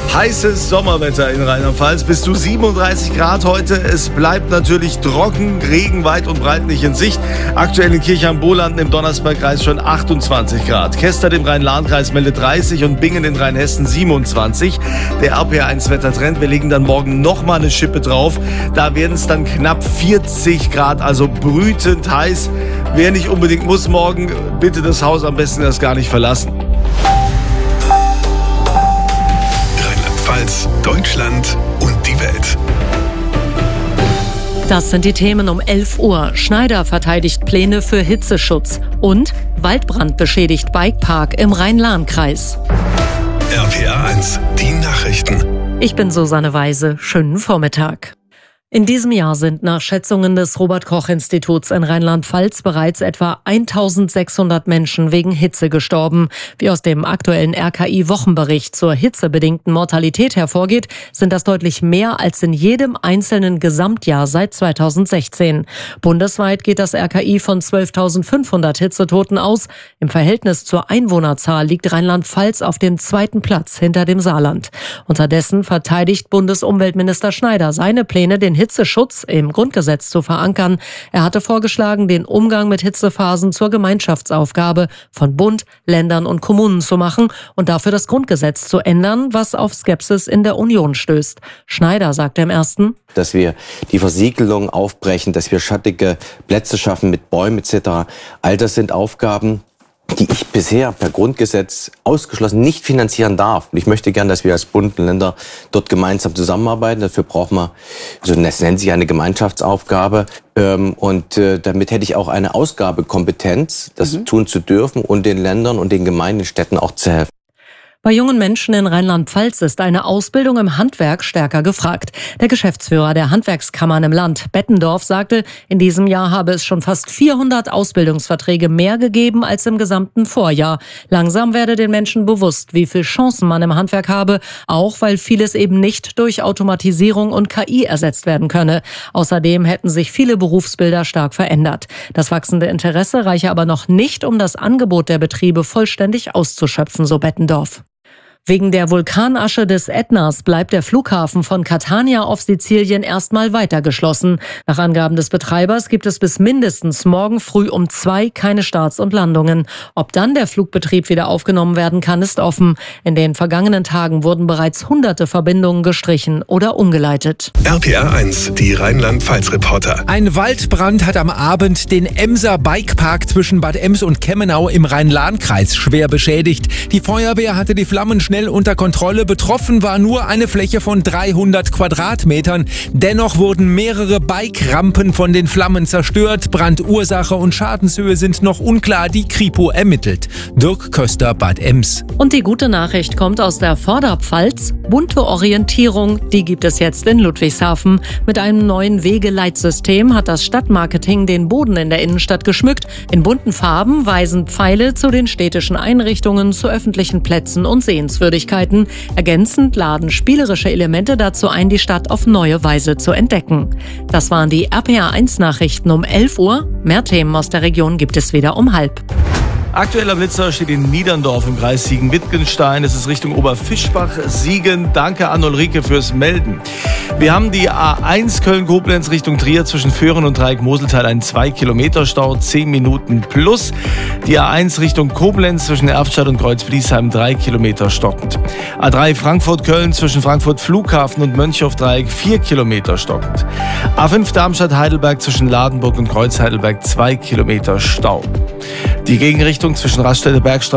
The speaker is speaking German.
Heißes Sommerwetter in Rheinland-Pfalz, bis zu 37 Grad heute. Es bleibt natürlich trocken, Regen weit und breit nicht in Sicht. Aktuell in Kirchheim-Bohlanden im Donnersbergkreis schon 28 Grad. Kestert im Rhein-Lahn-Kreis meldet 30 und Bingen in Rheinhessen 27. Der RPR1-Wettertrend, wir legen dann morgen nochmal eine Schippe drauf. Da werden es dann knapp 40 Grad, also brütend heiß. Wer nicht unbedingt muss morgen, bitte das Haus am besten erst gar nicht verlassen. Deutschland und die Welt. Das sind die Themen um 11 Uhr. Schneider verteidigt Pläne für Hitzeschutz. Und Waldbrand beschädigt Bikepark im Rhein-Lahn-Kreis. RPR1, die Nachrichten. Ich bin Susanne Weise. Schönen Vormittag. In diesem Jahr sind nach Schätzungen des Robert-Koch-Instituts in Rheinland-Pfalz bereits etwa 1600 Menschen wegen Hitze gestorben. Wie aus dem aktuellen RKI-Wochenbericht zur hitzebedingten Mortalität hervorgeht, sind das deutlich mehr als in jedem einzelnen Gesamtjahr seit 2016. Bundesweit geht das RKI von 12.500 Hitzetoten aus. Im Verhältnis zur Einwohnerzahl liegt Rheinland-Pfalz auf dem 2. Platz hinter dem Saarland. Unterdessen verteidigt Bundesumweltminister Schneider seine Pläne, den Hitzeschutz im Grundgesetz zu verankern. Er hatte vorgeschlagen, den Umgang mit Hitzephasen zur Gemeinschaftsaufgabe von Bund, Ländern und Kommunen zu machen und dafür das Grundgesetz zu ändern, was auf Skepsis in der Union stößt. Schneider sagte im Ersten, dass wir die Versiegelung aufbrechen, dass wir schattige Plätze schaffen mit Bäumen etc. All das sind Aufgaben, die ich bisher per Grundgesetz ausgeschlossen nicht finanzieren darf. Und ich möchte gern, dass wir als Bund und Länder dort gemeinsam zusammenarbeiten. Dafür braucht man, das nennt sich eine Gemeinschaftsaufgabe. Und damit hätte ich auch eine Ausgabekompetenz, das tun zu dürfen und den Ländern und den Gemeinden, Städten auch zu helfen. Bei jungen Menschen in Rheinland-Pfalz ist eine Ausbildung im Handwerk stärker gefragt. Der Geschäftsführer der Handwerkskammern im Land, Bettendorf, sagte, in diesem Jahr habe es schon fast 400 Ausbildungsverträge mehr gegeben als im gesamten Vorjahr. Langsam werde den Menschen bewusst, wie viel Chancen man im Handwerk habe, auch weil vieles eben nicht durch Automatisierung und KI ersetzt werden könne. Außerdem hätten sich viele Berufsbilder stark verändert. Das wachsende Interesse reiche aber noch nicht, um das Angebot der Betriebe vollständig auszuschöpfen, so Bettendorf. Wegen der Vulkanasche des Ätnas bleibt der Flughafen von Catania auf Sizilien erstmal weiter geschlossen. Nach Angaben des Betreibers gibt es bis mindestens morgen früh um 2 keine Starts und Landungen. Ob dann der Flugbetrieb wieder aufgenommen werden kann, ist offen. In den vergangenen Tagen wurden bereits hunderte Verbindungen gestrichen oder umgeleitet. RPR1, die Rheinland-Pfalz-Reporter. Ein Waldbrand hat am Abend den Emser Bikepark zwischen Bad Ems und Kemmenau im Rhein-Lahn-Kreis schwer beschädigt. Die Feuerwehr hatte die Flammen schnell unter Kontrolle. Betroffen war nur eine Fläche von 300 Quadratmetern. Dennoch wurden mehrere Bike-Rampen von den Flammen zerstört. Brandursache und Schadenshöhe sind noch unklar. Die Kripo ermittelt. Dirk Köster, Bad Ems. Und die gute Nachricht kommt aus der Vorderpfalz. Bunte Orientierung, die gibt es jetzt in Ludwigshafen. Mit einem neuen Wegeleitsystem hat das Stadtmarketing den Boden in der Innenstadt geschmückt. In bunten Farben weisen Pfeile zu den städtischen Einrichtungen, zu öffentlichen Plätzen und Sehenswürdigkeiten. Ergänzend laden spielerische Elemente dazu ein, die Stadt auf neue Weise zu entdecken. Das waren die RPR1-Nachrichten um 11 Uhr. Mehr Themen aus der Region gibt es wieder um 12:30. Aktueller Blitzer steht in Niederndorf im Kreis Siegen-Wittgenstein. Es ist Richtung Oberfischbach, Siegen. Danke an Ulrike fürs Melden. Wir haben die A1 Köln-Koblenz Richtung Trier zwischen Föhren und Dreieck-Moseltal einen 2-Kilometer-Stau, 10 Minuten plus. Die A1 Richtung Koblenz zwischen Erftstadt und Kreuz-Bliesheim 3 Kilometer stockend. A3 Frankfurt-Köln zwischen Frankfurt-Flughafen und Mönchhof-Dreieck 4 Kilometer stockend. A5 Darmstadt-Heidelberg zwischen Ladenburg und Kreuz-Heidelberg 2 Kilometer Stau. Die Gegenrichtung zwischen Raststätte Bergstraße